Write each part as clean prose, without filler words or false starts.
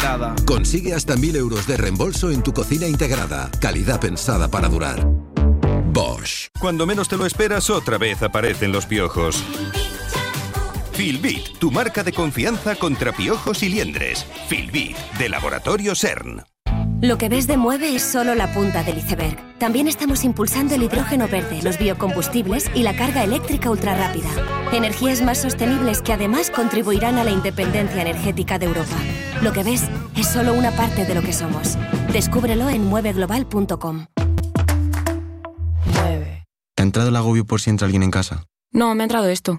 Consigue hasta 1.000 euros de reembolso en tu cocina integrada. Calidad pensada para durar. Bosch. Cuando menos te lo esperas, otra vez aparecen los piojos. Filbit, tu marca de confianza contra piojos y liendres. Filbit, de Laboratorio CERN. Lo que ves de Mueve es solo la punta del iceberg. También estamos impulsando el hidrógeno verde, los biocombustibles y la carga eléctrica ultrarrápida. Energías más sostenibles que además contribuirán a la independencia energética de Europa. Lo que ves es solo una parte de lo que somos. Descúbrelo en mueveglobal.com. ¿Te ha entrado el agobio por si entra alguien en casa? No, me ha entrado esto.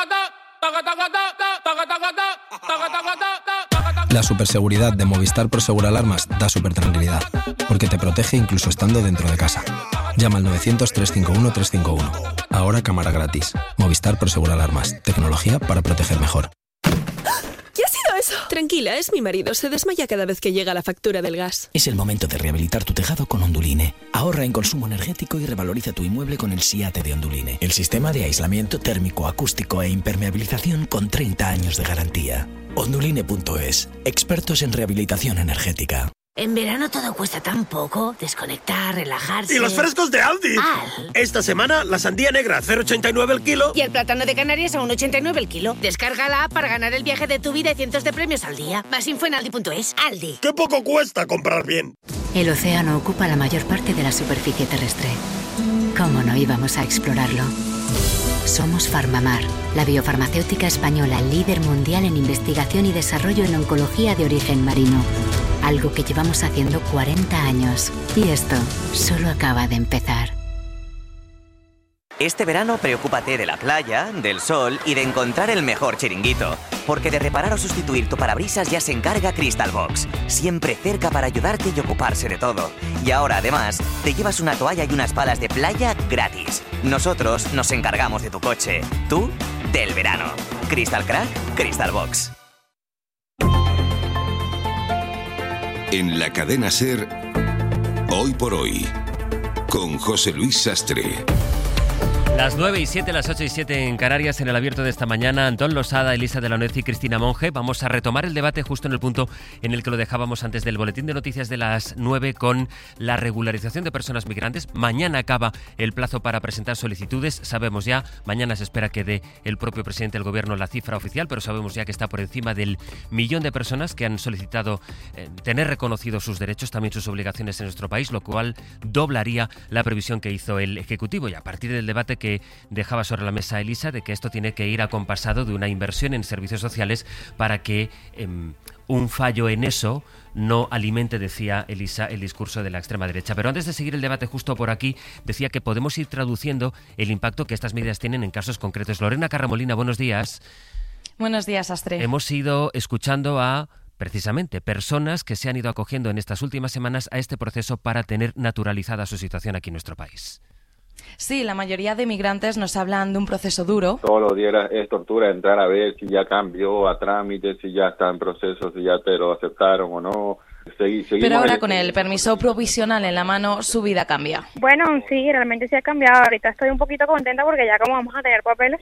La superseguridad de Movistar Prosegur Alarmas da supertranquilidad, porque te protege incluso estando dentro de casa. Llama al 900-351-351. Ahora cámara gratis. Movistar Prosegur Alarmas. Tecnología para proteger mejor. ¿Qué ha sido eso? Tranquila, es mi marido. Se desmaya cada vez que llega la factura del gas. Es el momento de rehabilitar tu tejado con Onduline. Ahorra en consumo energético y revaloriza tu inmueble con el SIATE de Onduline. El sistema de aislamiento térmico, acústico e impermeabilización con 30 años de garantía. Onduline.es. Expertos en rehabilitación energética. En verano todo cuesta tan poco. Desconectar, relajarse... ¡Y los frescos de Aldi! Esta semana, la sandía negra a 0,89 el kilo. Y el plátano de Canarias a 1,89 el kilo. Descarga la app para ganar el viaje de tu vida y cientos de premios al día. Más info en aldi.es. Aldi. ¡Qué poco cuesta comprar bien! El océano ocupa la mayor parte de la superficie terrestre. ¿Cómo no íbamos a explorarlo? Somos Farmamar, la biofarmacéutica española líder mundial en investigación y desarrollo en oncología de origen marino. Algo que llevamos haciendo 40 años. Y esto solo acaba de empezar. Este verano preocúpate de la playa, del sol y de encontrar el mejor chiringuito. Porque de reparar o sustituir tu parabrisas ya se encarga Crystal Box. Siempre cerca para ayudarte y ocuparse de todo. Y ahora además te llevas una toalla y unas palas de playa gratis. Nosotros nos encargamos de tu coche. Tú, del verano. Crystal Crack, Crystal Box. En la cadena SER, Hoy por Hoy, con José Luis Sastre. Las 9:07, las 8:07 en Canarias, en el abierto de esta mañana. Antón Losada, Elisa de la Nuez y Cristina Monge. Vamos a retomar el debate justo en el punto en el que lo dejábamos antes del boletín de noticias de las 9 con la regularización de personas migrantes. Mañana acaba el plazo para presentar solicitudes. Sabemos ya, mañana se espera que dé el propio presidente del gobierno la cifra oficial, pero sabemos ya que está por encima del 1.000.000 de personas que han solicitado tener reconocidos sus derechos, también sus obligaciones en nuestro país, lo cual doblaría la previsión que hizo el Ejecutivo. Y a partir del debate que dejaba sobre la mesa Elisa, de que esto tiene que ir acompasado de una inversión en servicios sociales para que un fallo en eso no alimente, decía Elisa, el discurso de la extrema derecha. Pero antes de seguir el debate justo por aquí, decía que podemos ir traduciendo el impacto que estas medidas tienen en casos concretos. Lorena Carramolina, buenos días. Buenos días, Astre. Hemos ido escuchando a precisamente personas que se han ido acogiendo en estas últimas semanas a este proceso para tener naturalizada su situación aquí en nuestro país. Sí, la mayoría de migrantes nos hablan de un proceso duro. Todos los días es tortura entrar a ver si ya cambió a trámite, si ya está en proceso, si ya te lo aceptaron o no. Pero ahora con el permiso provisional en la mano, su vida cambia. Bueno, sí, realmente sí ha cambiado. Ahorita estoy un poquito contenta porque ya como vamos a tener papeles,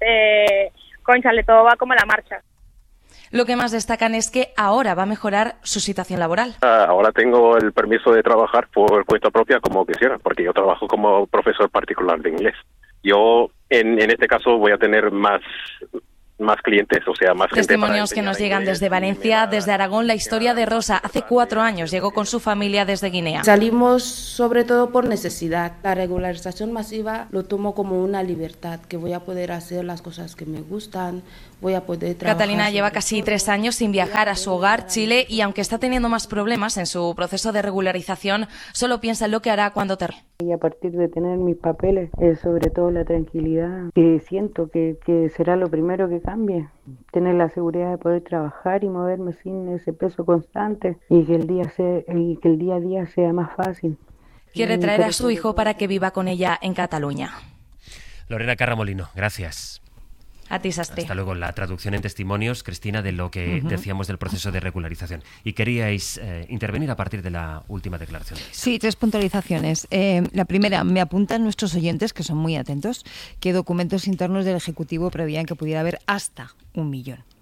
cónchale, todo va como a la marcha. Lo que más destacan es que ahora va a mejorar su situación laboral. Ahora tengo el permiso de trabajar por cuenta propia como quisiera, porque yo trabajo como profesor particular de inglés. Yo, en este caso, voy a tener más clientes, o sea, más testimonios gente que nos llegan desde Valencia, desde Aragón. La historia de Rosa. Hace 4 años llegó con su familia desde Guinea. Salimos sobre todo por necesidad. La regularización masiva lo tomo como una libertad, que voy a poder hacer las cosas que me gustan, voy a poder trabajar. Catalina lleva casi 3 años sin viajar a su hogar, Chile, y aunque está teniendo más problemas en su proceso de regularización, solo piensa en lo que hará cuando termine. Y a partir de tener mis papeles, sobre todo la tranquilidad, que siento que será lo primero que cambie. Tener la seguridad de poder trabajar y moverme sin ese peso constante y que el día a día sea más fácil. Quiere traer a su hijo para que viva con ella en Cataluña. Lorena Carramolino, gracias. A ti, Sastre. Hasta luego. La traducción en testimonios, Cristina, de lo que decíamos del proceso de regularización. Y queríais intervenir a partir de la última declaración. Sí, 3 puntualizaciones. La primera, me apuntan nuestros oyentes, que son muy atentos, que documentos internos del Ejecutivo prevían que pudiera haber hasta 1.000.000.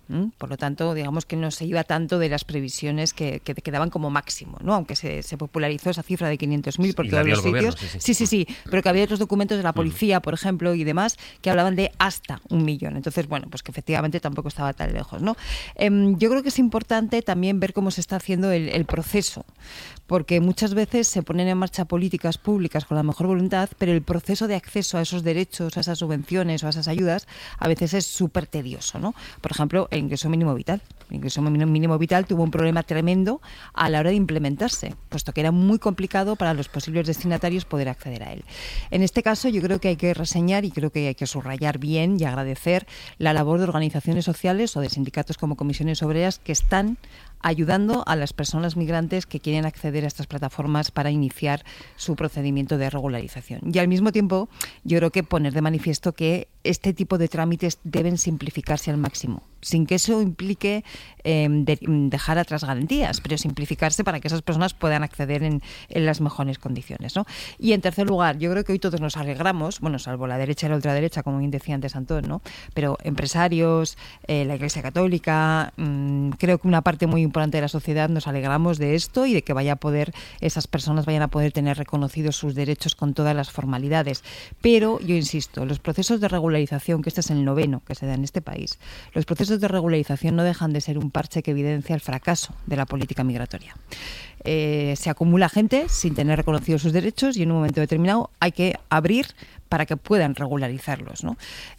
Por lo tanto, digamos que no se iba tanto de las previsiones que daban como máximo, ¿no? Aunque se popularizó esa cifra de 500.000 por todos los sitios. Sí, pero que había otros documentos de la policía, por ejemplo, y demás, que hablaban de hasta 1 millón. Entonces, bueno, pues que efectivamente tampoco estaba tan lejos, ¿no? Yo creo que es importante también ver cómo se está haciendo el proceso, porque muchas veces se ponen en marcha políticas públicas con la mejor voluntad, pero el proceso de acceso a esos derechos, a esas subvenciones o a esas ayudas, a veces es súper tedioso, ¿no? Por ejemplo, el ingreso mínimo vital. El ingreso mínimo vital tuvo un problema tremendo a la hora de implementarse, puesto que era muy complicado para los posibles destinatarios poder acceder a él. En este caso, yo creo que hay que reseñar y creo que hay que subrayar bien y agradecer la labor de organizaciones sociales o de sindicatos como comisiones obreras que están ayudando a las personas migrantes que quieren acceder a estas plataformas para iniciar su procedimiento de regularización. Y al mismo tiempo, yo creo que poner de manifiesto que este tipo de trámites deben simplificarse al máximo, sin que eso implique dejar atrás garantías, pero simplificarse para que esas personas puedan acceder en las mejores condiciones, ¿no? Y en tercer lugar, yo creo que hoy todos nos alegramos, bueno, salvo la derecha y la ultraderecha, como bien decía antes Antón, ¿no? Pero empresarios, la Iglesia Católica, creo que una parte muy importante de la sociedad nos alegramos de esto y de que esas personas vayan a poder tener reconocidos sus derechos con todas las formalidades. Pero yo insisto, los procesos de regularización, que este es el 9º que se da en este país, los procesos de regularización no dejan de ser un parche que evidencia el fracaso de la política migratoria. Se acumula gente sin tener reconocidos sus derechos y en un momento determinado hay que abrir para que puedan regularizarlos, ¿no?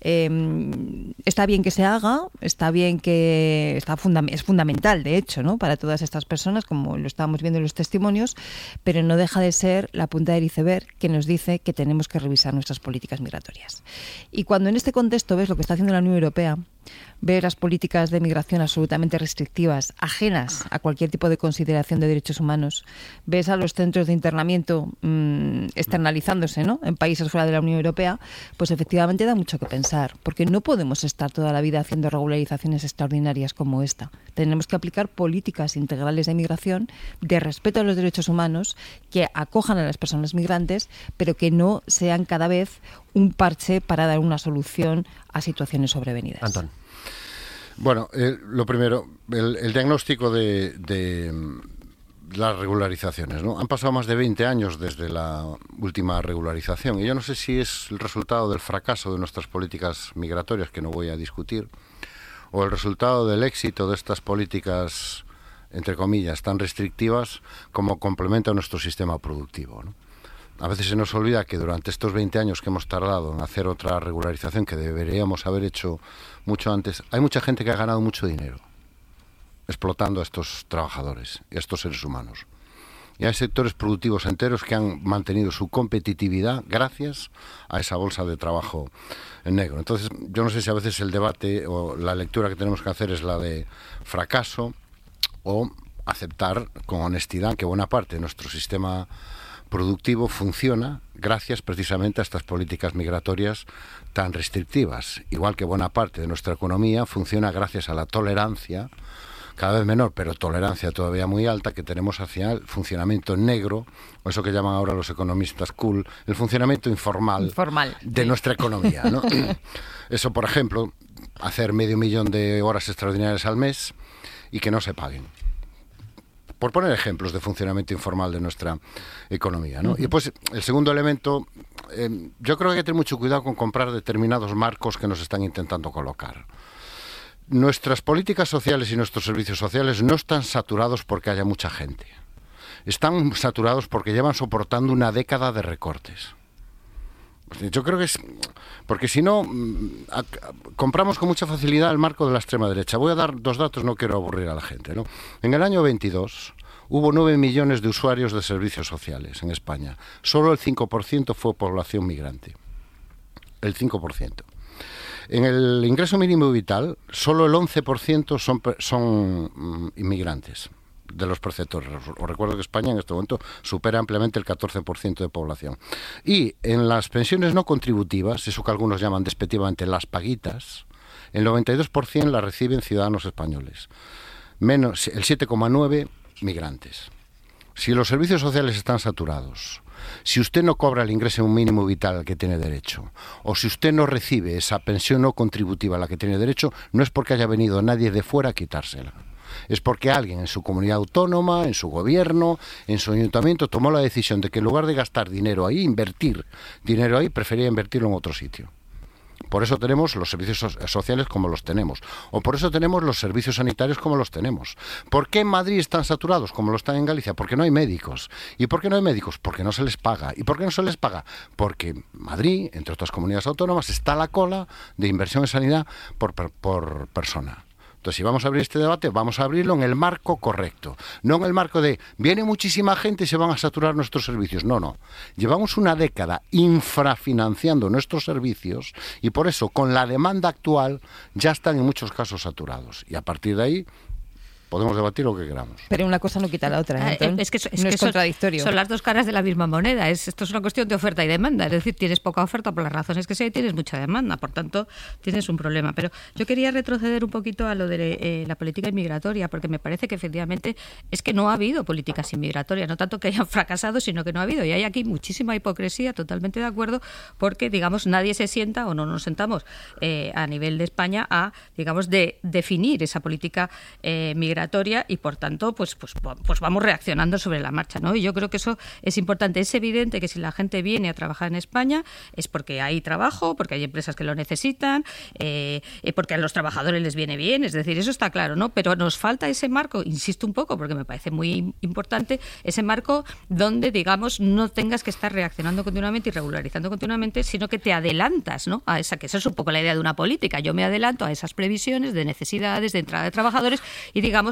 Está bien que se haga, está bien que es fundamental, de hecho, ¿no? Para todas estas personas, como lo estábamos viendo en los testimonios, pero no deja de ser la punta del iceberg que nos dice que tenemos que revisar nuestras políticas migratorias. Y cuando en este contexto ves lo que está haciendo la Unión Europea, ves las políticas de migración absolutamente restrictivas, ajenas a cualquier tipo de consideración de derechos humanos, ves a los centros de internamiento externalizándose, ¿no?, en países fuera de la Unión Europea, pues efectivamente da mucho que pensar, porque no podemos estar toda la vida haciendo regularizaciones extraordinarias como esta. Tenemos que aplicar políticas integrales de migración, de respeto a los derechos humanos, que acojan a las personas migrantes, pero que no sean cada vez un parche para dar una solución a situaciones sobrevenidas. Antón. Bueno, lo primero, el diagnóstico de las regularizaciones, ¿no? Han pasado más de 20 años desde la última regularización y yo no sé si es el resultado del fracaso de nuestras políticas migratorias, que no voy a discutir, o el resultado del éxito de estas políticas, entre comillas, tan restrictivas como complemento a nuestro sistema productivo, ¿no? A veces se nos olvida que durante estos 20 años que hemos tardado en hacer otra regularización que deberíamos haber hecho mucho antes, hay mucha gente que ha ganado mucho dinero explotando a estos trabajadores y a estos seres humanos. Y hay sectores productivos enteros que han mantenido su competitividad gracias a esa bolsa de trabajo en negro. Entonces, yo no sé si a veces el debate o la lectura que tenemos que hacer es la de fracaso o aceptar con honestidad que buena parte de nuestro sistema productivo funciona gracias precisamente a estas políticas migratorias tan restrictivas, igual que buena parte de nuestra economía funciona gracias a la tolerancia, cada vez menor, pero tolerancia todavía muy alta, que tenemos hacia el funcionamiento negro, o eso que llaman ahora los economistas cool, el funcionamiento informal de nuestra economía, ¿no? Eso, por ejemplo, hacer 500.000 de horas extraordinarias al mes y que no se paguen. Por poner ejemplos de funcionamiento informal de nuestra economía, ¿no? Y pues el segundo elemento, yo creo que hay que tener mucho cuidado con comprar determinados marcos que nos están intentando colocar. Nuestras políticas sociales y nuestros servicios sociales no están saturados porque haya mucha gente. Están saturados porque llevan soportando una década de recortes. Yo creo que es... Porque si no, compramos con mucha facilidad el marco de la extrema derecha. Voy a dar 2 datos, no quiero aburrir a la gente, ¿no? En el año 22 hubo 9 millones de usuarios de servicios sociales en España. Solo el 5% fue población migrante. El 5%. En el ingreso mínimo vital, solo el 11% son inmigrantes de los perceptores. Os recuerdo que España en este momento supera ampliamente el 14% de población. Y en las pensiones no contributivas, eso que algunos llaman despectivamente las paguitas, el 92% las reciben ciudadanos españoles, menos el 7,9% migrantes. si los servicios sociales están saturados, si usted no cobra el ingreso mínimo vital al que tiene derecho, o si usted no recibe esa pensión no contributiva a la que tiene derecho, no es porque haya venido nadie de fuera a quitársela. Es porque alguien en su comunidad autónoma, en su gobierno, en su ayuntamiento, tomó la decisión de que en lugar de gastar dinero ahí, invertir dinero ahí, prefería invertirlo en otro sitio. Por eso tenemos los servicios sociales como los tenemos. O por eso tenemos los servicios sanitarios como los tenemos. ¿Por qué en Madrid están saturados como lo están en Galicia? Porque no hay médicos. ¿Y por qué no hay médicos? Porque no se les paga. ¿Y por qué no se les paga? Porque Madrid, entre otras comunidades autónomas, está a la cola de inversión en sanidad por persona. Entonces, si vamos a abrir este debate, vamos a abrirlo en el marco correcto. No en el marco de, viene muchísima gente y se van a saturar nuestros servicios. No. Llevamos una década infrafinanciando nuestros servicios y por eso, con la demanda actual, ya están en muchos casos saturados. Y a partir de ahí, podemos debatir lo que queramos. Pero una cosa no quita la otra. Es que es contradictorio. Son las dos caras de la misma moneda. Esto es una cuestión de oferta y demanda. Es decir, tienes poca oferta por las razones que sea y tienes mucha demanda. Por tanto, tienes un problema. Pero yo quería retroceder un poquito a lo de la política inmigratoria, porque me parece que efectivamente es que no ha habido políticas inmigratorias. No tanto que hayan fracasado, sino que no ha habido. Y hay aquí muchísima hipocresía, totalmente de acuerdo, porque, digamos, nadie se sienta o no nos sentamos a nivel de España a, digamos, de definir esa política migratoria y por tanto pues vamos reaccionando sobre la marcha, ¿no? Y yo creo que eso es importante. Es evidente que si la gente viene a trabajar en España es porque hay trabajo, porque hay empresas que lo necesitan, porque a los trabajadores les viene bien, es decir, eso está claro, ¿no? Pero nos falta ese marco, insisto un poco porque me parece muy importante, ese marco donde, digamos, no tengas que estar reaccionando continuamente y regularizando continuamente, sino que te adelantas, ¿no? A esa, que esa es un poco la idea de una política. Yo me adelanto a esas previsiones de necesidades, de entrada de trabajadores y, digamos,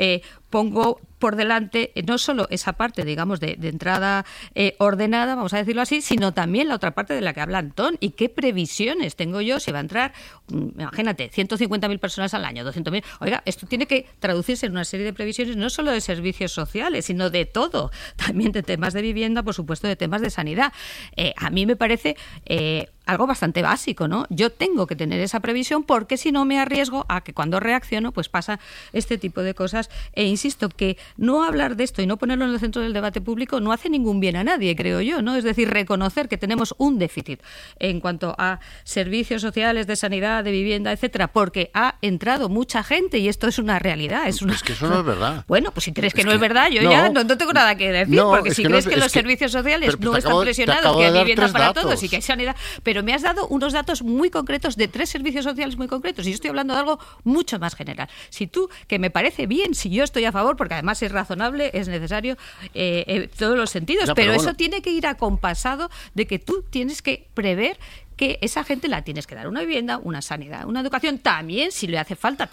pongo por delante no solo esa parte, digamos, de entrada ordenada, vamos a decirlo así, sino también la otra parte de la que habla Antón. ¿Y qué previsiones tengo yo si va a entrar, imagínate, 150.000 personas al año, 200.000? Oiga, esto tiene que traducirse en una serie de previsiones no solo de servicios sociales, sino de todo. También de temas de vivienda, por supuesto, de temas de sanidad. A mí me parece algo bastante básico, ¿no? Yo tengo que tener esa previsión porque si no me arriesgo a que cuando reacciono pues pasa este tipo de cosas. E insisto que no hablar de esto y no ponerlo en el centro del debate público no hace ningún bien a nadie, creo yo, ¿no? Es decir, reconocer que tenemos un déficit en cuanto a servicios sociales, de sanidad, de vivienda, etcétera, porque ha entrado mucha gente y esto es una realidad. Es que eso no es verdad. Bueno, pues si crees que no es verdad, yo ya no tengo nada que decir, porque si crees que los servicios sociales no están presionados, que hay vivienda para todos y que hay sanidad, pero me has dado unos datos muy concretos de 3 servicios sociales muy concretos y yo estoy hablando de algo mucho más general. Si tú, que me parece bien, si yo estoy a favor, porque además es razonable, es necesario en todos los sentidos, pero bueno, eso tiene que ir acompasado de que tú tienes que prever que esa gente la tienes que dar una vivienda, una sanidad, una educación, también si le hace falta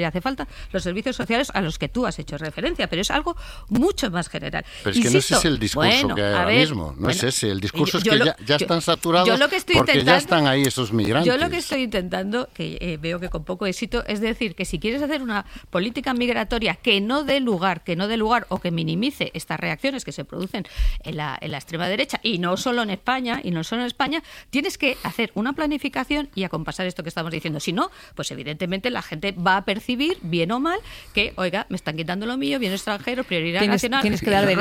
los servicios sociales a los que tú has hecho referencia, pero es algo mucho más general. Pero es que no ese es el discurso que hay ahora mismo, no es ese, el discurso es que ya están saturados porque ya están ahí esos migrantes. Yo lo que estoy intentando, que veo que con poco éxito, es decir, que si quieres hacer una política migratoria que no dé lugar o que minimice estas reacciones que se producen en la extrema derecha, y no solo en España, tienes que hacer una planificación y acompasar esto que estamos diciendo. Si no, pues evidentemente la gente va a percibir, bien o mal, que, oiga, me están quitando lo mío, bien extranjero, prioridad nacional. Tienes que dar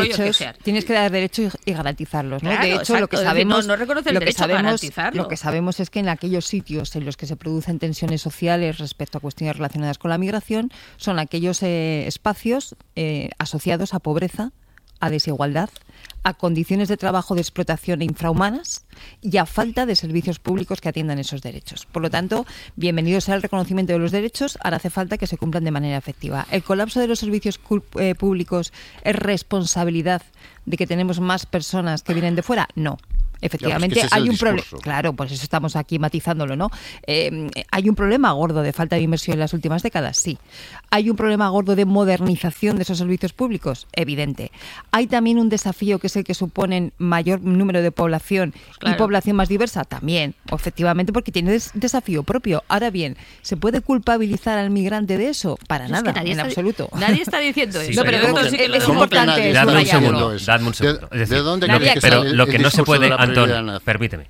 derechos y garantizarlos, ¿no? Claro, de hecho, exacto, lo que sabemos, no reconoce el derecho a garantizarlo. Lo que sabemos es que en aquellos sitios en los que se producen tensiones sociales respecto a cuestiones relacionadas con la migración, son aquellos espacios asociados a pobreza, a desigualdad, a condiciones de trabajo de explotación infrahumanas y a falta de servicios públicos que atiendan esos derechos. Por lo tanto, bienvenido sea el reconocimiento de los derechos, ahora hace falta que se cumplan de manera efectiva. ¿El colapso de los servicios públicos es responsabilidad de que tenemos más personas que vienen de fuera? No. Efectivamente, hay un problema. Claro, pues eso estamos aquí matizándolo, ¿no? ¿Hay un problema gordo de falta de inversión en las últimas décadas? Sí. ¿Hay un problema gordo de modernización de esos servicios públicos? Evidente. ¿Hay también un desafío que es el que suponen mayor número de población y población más diversa? También, efectivamente, porque tiene desafío propio. Ahora bien, ¿se puede culpabilizar al migrante de eso? Para nada, en absoluto. Nadie está diciendo eso. No, pero esto sí que es importante. Dadme un segundo. ¿De dónde pero lo que no se puede, Antón, permíteme.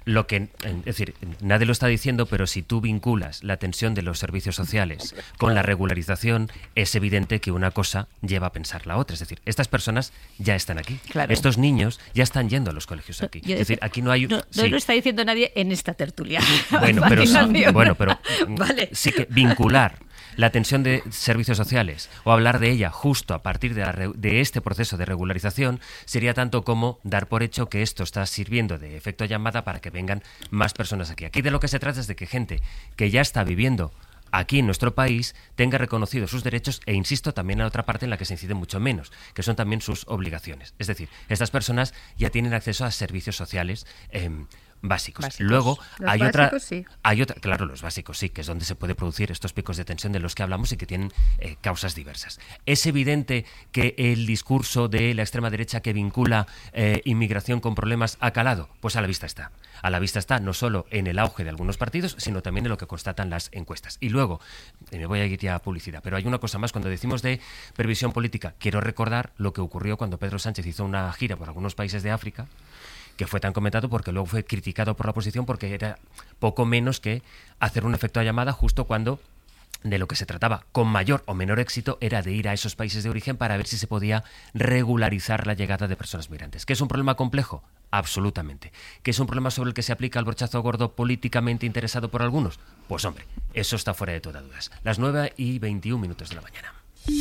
es decir, nadie lo está diciendo, pero si tú vinculas la tensión de los servicios sociales con la regularización, es evidente que una cosa lleva a pensar la otra. Es decir, estas personas ya están aquí. Claro. Estos niños ya están yendo a los colegios aquí. Es decir, aquí no hay... No lo está diciendo nadie en esta tertulia. Bueno, pero vale. Sí que vincular la tensión de servicios sociales o hablar de ella justo a partir de este proceso de regularización sería tanto como dar por hecho que esto está sirviendo de efecto llamada para que vengan más personas aquí. Aquí de lo que se trata es de que gente que ya está viviendo aquí en nuestro país tenga reconocidos sus derechos e, insisto, también a otra parte en la que se incide mucho menos, que son también sus obligaciones. Es decir, estas personas ya tienen acceso a servicios sociales básicos. Luego hay otra, claro, los básicos sí, que es donde se puede producir estos picos de tensión de los que hablamos y que tienen causas diversas. Es evidente que el discurso de la extrema derecha que vincula inmigración con problemas ha calado, pues a la vista está. A la vista está no solo en el auge de algunos partidos, sino también en lo que constatan las encuestas. Y luego, me voy a ir ya a publicidad, pero hay una cosa más. Cuando decimos de previsión política, quiero recordar lo que ocurrió cuando Pedro Sánchez hizo una gira por algunos países de África, que fue tan comentado porque luego fue criticado por la oposición porque era poco menos que hacer un efecto de llamada justo cuando de lo que se trataba, con mayor o menor éxito, era de ir a esos países de origen para ver si se podía regularizar la llegada de personas migrantes. ¿Que es un problema complejo? Absolutamente. ¿Que es un problema sobre el que se aplica el brochazo gordo políticamente interesado por algunos? Pues hombre, eso está fuera de toda duda. Las 9:21 de la mañana.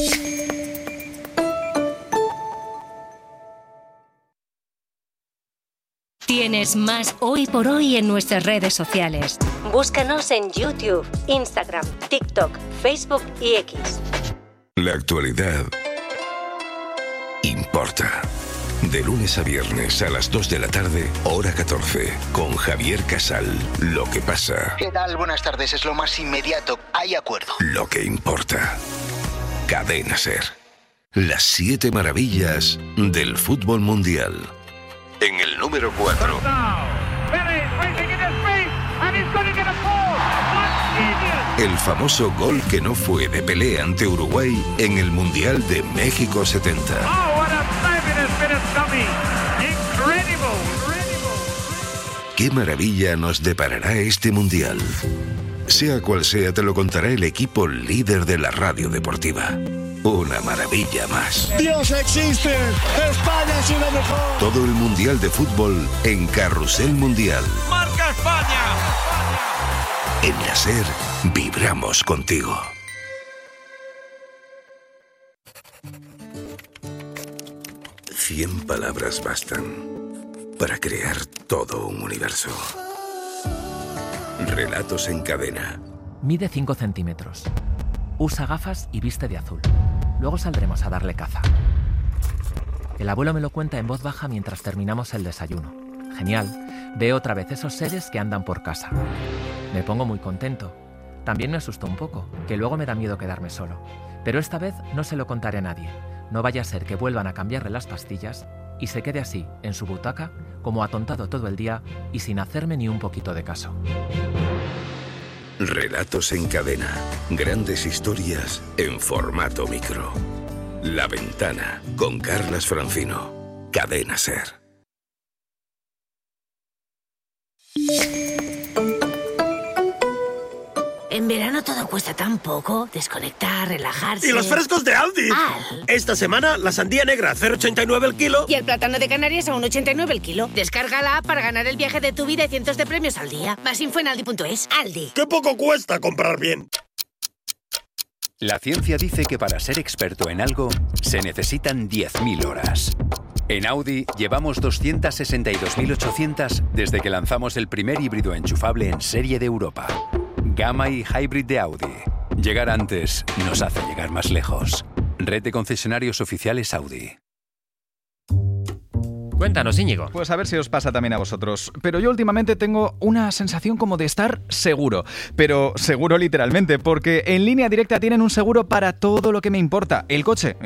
Tienes más Hoy por Hoy en nuestras redes sociales. Búscanos en YouTube, Instagram, TikTok, Facebook y X. La actualidad importa. De lunes a viernes a las 2 de la tarde, hora 14, con Javier Casal. Lo que pasa. ¿Qué tal? Buenas tardes. Es lo más inmediato. Hay acuerdo. Lo que importa. Cadena SER. Las 7 maravillas del fútbol mundial. En el número 4. El famoso gol que no fue de Pelé ante Uruguay en el Mundial de México 70. ¿Qué maravilla nos deparará este Mundial? Sea cual sea, te lo contará el equipo líder de la radio deportiva. Una maravilla más. ¡Dios existe! ¡España es lo mejor! Todo el Mundial de Fútbol en Carrusel Mundial. ¡Marca España! En la SER vibramos contigo. Cien palabras bastan para crear todo un universo. Relatos en cadena. Mide 5 centímetros. Usa gafas y viste de azul. Luego saldremos a darle caza. El abuelo me lo cuenta en voz baja mientras terminamos el desayuno. Genial. Veo otra vez esos seres que andan por casa. Me pongo muy contento. También me asustó un poco, que luego me da miedo quedarme solo. Pero esta vez no se lo contaré a nadie. No vaya a ser que vuelvan a cambiarle las pastillas y se quede así, en su butaca, como atontado todo el día y sin hacerme ni un poquito de caso. Relatos en cadena. Grandes historias en formato micro. La Ventana, con Carlas Francino. Cadena SER. En verano todo cuesta tan poco. Desconectar, relajarse. ¿Y los frescos de Aldi? Esta semana, la sandía negra a 0,89 el kilo. Y el plátano de Canarias a 1,89 el kilo. Descarga la app para ganar el viaje de tu vida y cientos de premios al día. Más info en aldi.es. Aldi. ¡Qué poco cuesta comprar bien! La ciencia dice que para ser experto en algo se necesitan 10.000 horas. En Audi llevamos 262.800 desde que lanzamos el primer híbrido enchufable en serie de Europa. Gamma y Hybrid de Audi. Llegar antes nos hace llegar más lejos. Red de concesionarios oficiales Audi. Cuéntanos, Íñigo. Pues a ver si os pasa también a vosotros. Pero yo últimamente tengo una sensación como de estar seguro. Pero seguro literalmente, porque en Línea Directa tienen un seguro para todo lo que me importa. El coche,